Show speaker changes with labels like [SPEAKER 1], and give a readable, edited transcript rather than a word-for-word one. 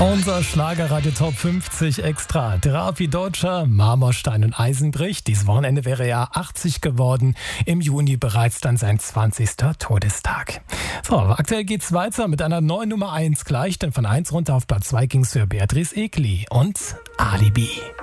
[SPEAKER 1] Unser Schlagerradio Top 50 Extra. Therapie Deutscher, Marmorstein und Eisenbrich. Dieses Wochenende wäre er 80 geworden. Im Juni bereits dann sein 20. Todestag. So, aber aktuell geht's weiter mit einer neuen Nummer 1 gleich, denn von 1 runter auf Platz 2 ging's für Beatrice Egli und Alibi.